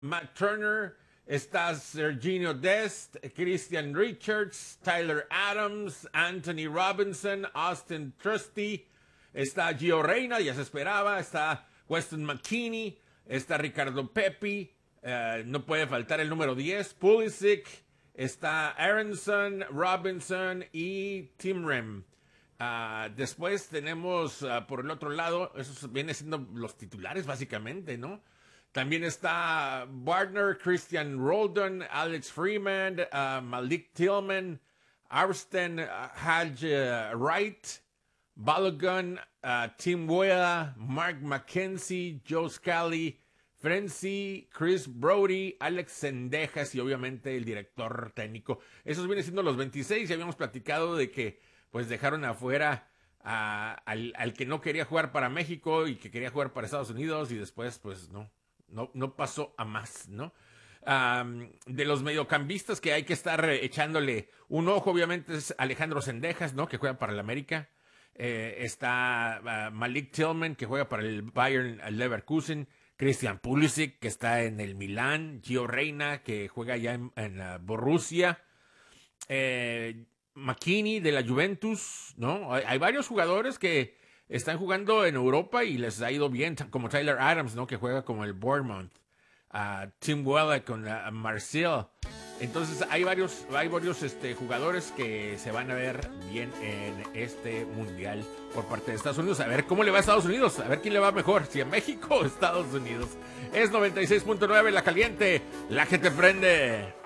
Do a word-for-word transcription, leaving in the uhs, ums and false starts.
Matt Turner, está Serginho Dest, Christian Richards, Tyler Adams, Anthony Robinson, Austin Trusty, está Gio Reyna, ya se esperaba, está Weston McKennie, está Ricardo Pepi, uh, no puede faltar el número diez, Pulisic, está Aronson, Robinson y Tim Rem. Uh, después tenemos uh, por el otro lado, esos vienen siendo los titulares básicamente, ¿no? También está Wagner, Christian Roldan, Alex Freeman, uh, Malik Tillman, Arston uh, Hadj uh, Wright, Balogun, uh, Tim Weah, Mark McKenzie, Joe Scally, Frenzy, Chris Brody, Alex Sendejas y obviamente el director técnico. Esos vienen siendo los veintiséis. Ya habíamos platicado de que pues dejaron afuera a, al, al que no quería jugar para México y que quería jugar para Estados Unidos y después pues no, no, no pasó a más, ¿no? Um, de los mediocampistas que hay que estar echándole un ojo, obviamente es Alejandro Sendejas, ¿no? Que juega para el América. Eh, está uh, Malik Tillman, que juega para el Bayern Leverkusen. Christian Pulisic, que está en el Milán. Gio Reyna, que juega ya en, en uh, Borussia. Eh, McKennie de la Juventus, ¿no? Hay, hay varios jugadores que están jugando en Europa y les ha ido bien, como Tyler Adams, ¿no? Que juega como el Bournemouth. Uh, Tim Weah con uh, Marseille. Entonces hay varios, hay varios este, jugadores que se van a ver bien en este mundial por parte de Estados Unidos. A ver cómo le va a Estados Unidos, a ver quién le va mejor, si a México o Estados Unidos. Es noventa y seis punto nueve La Caliente, la que te prende.